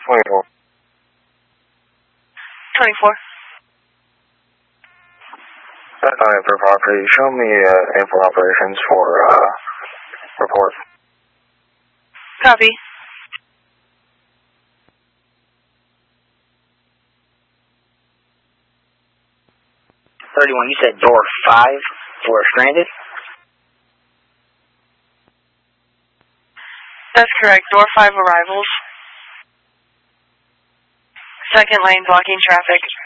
24. 24. For property, show me info operations for report. Copy. You said door 5 for stranded? That's correct. Door 5 arrivals. Second lane blocking traffic.